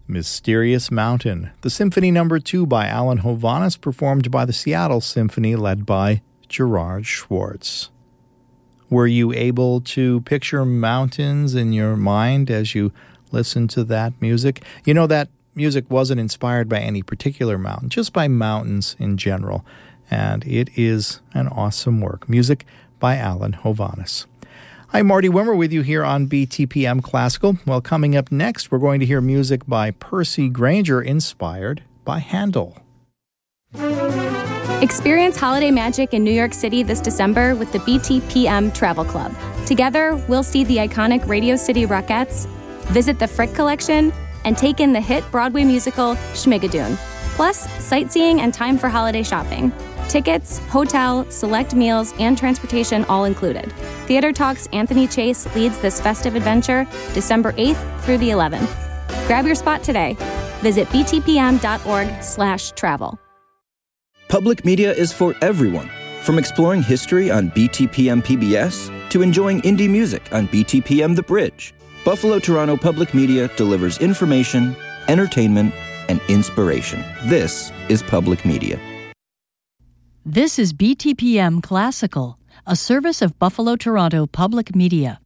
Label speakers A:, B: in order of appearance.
A: Mysterious Mountain, the Symphony No. 2 by Alan Hovhaness, performed by the Seattle Symphony, led by Gerard Schwartz. Were you able to picture mountains in your mind as you listened to that music? You know, that music wasn't inspired by any particular mountain, just by mountains in general, and it is an awesome work. Music by Alan Hovhaness. I'm Marty Wimmer with you here on BTPM Classical. Well, coming up next, we're going to hear music by Percy Grainger, inspired by Handel.
B: Experience holiday magic in New York City this December with the BTPM Travel Club. Together, we'll see the iconic Radio City Rockettes, visit the Frick Collection, and take in the hit Broadway musical Schmigadoon. Plus, sightseeing and time for holiday shopping. Tickets, hotel, select meals, and transportation all included. Theater Talk's Anthony Chase leads this festive adventure December 8th through the 11th. Grab your spot today. Visit btpm.org/travel.
C: Public media is for everyone. From exploring history on BTPM PBS to enjoying indie music on BTPM The Bridge, Buffalo Toronto Public Media delivers information, entertainment, and inspiration. This is public media.
D: This is BTPM Classical, a service of Buffalo Toronto Public Media.